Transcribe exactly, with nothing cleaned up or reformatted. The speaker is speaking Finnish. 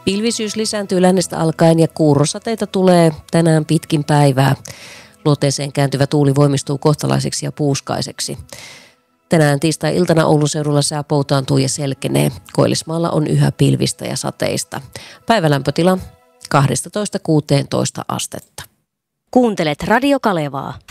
Pilvisyys lisääntyy lännestä alkaen ja kuurosateita tulee tänään pitkin päivää. Luoteeseen kääntyvä tuuli voimistuu kohtalaiseksi ja puuskaiseksi. Tänään tiistai-iltana Oulun seudulla sää poutaantuu ja selkenee. Koillismaalla on yhä pilvistä ja sateista. Päivälämpötila kaksitoista kuusitoista astetta. Kuuntelet Radio Kalevaa.